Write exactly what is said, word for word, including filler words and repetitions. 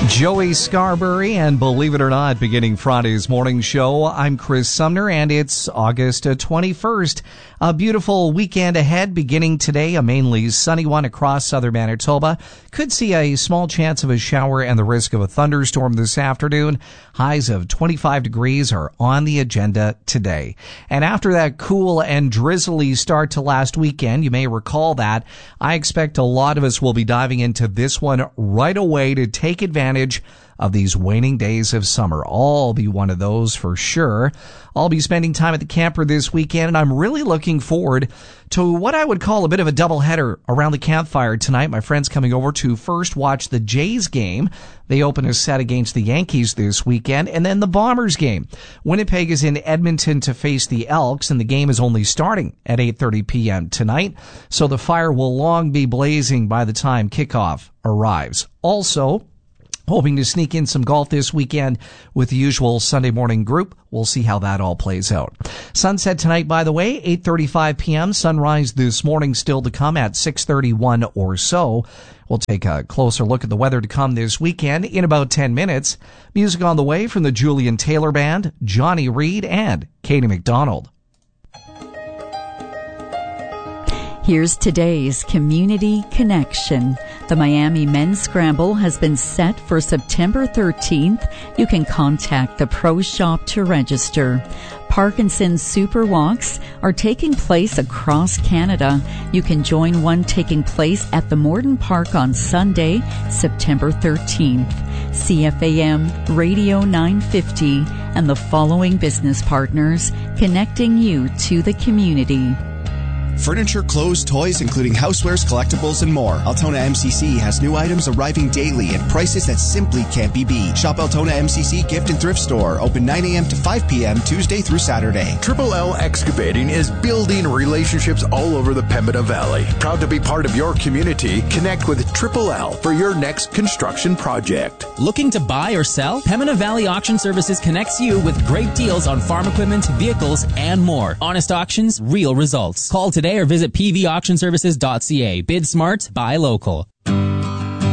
Joey Scarberry and Believe It or Not beginning Friday's morning show. I'm Chris Sumner and it's August twenty-first. A beautiful weekend ahead beginning today, a mainly sunny one across southern Manitoba. Could see a small chance of a shower and the risk of a thunderstorm this afternoon. Highs of twenty-five degrees are on the agenda today. And after that cool and drizzly start to last weekend, you may recall that, I expect a lot of us will be diving into this one right away to take advantage of these waning days of summer. I'll be one of those for sure. I'll be spending time at the camper this weekend, and I'm really looking forward to what I would call a bit of a doubleheader around the campfire tonight. My friends coming over to first watch the Jays game. They open a set against the Yankees this weekend, and then the Bombers game. Winnipeg is in Edmonton to face the Elks, and the game is only starting at eight thirty p.m. tonight, so the fire will long be blazing by the time kickoff arrives. Also, hoping to sneak in some golf this weekend with the usual Sunday morning group. We'll see how that all plays out. Sunset tonight, by the way, eight thirty-five p.m. Sunrise this morning still to come at six thirty-one or so. We'll take a closer look at the weather to come this weekend in about ten minutes. Music on the way from the Julian Taylor Band, Johnny Reed, and Katie McDonald. Here's today's Community Connection. The Miami Men's Scramble has been set for September thirteenth. You can contact the Pro Shop to register. Parkinson's Super Walks are taking place across Canada. You can join one taking place at the Morden Park on Sunday, September thirteenth. C F A M Radio nine fifty and the following business partners connecting you to the community. Furniture, clothes, toys, including housewares, collectibles, and more. Altona M C C has new items arriving daily at prices that simply can't be beat. Shop Altona M C C Gift and Thrift Store, open nine a.m. to five p.m. Tuesday through Saturday. Triple L Excavating is building relationships all over the Pembina Valley. Proud to be part of your community. Connect with Triple L for your next construction project. Looking to buy or sell? Pembina Valley Auction Services connects you with great deals on farm equipment, vehicles, and more. Honest auctions, real results. Call today or visit p v auction services dot c a. Bid smart, buy local.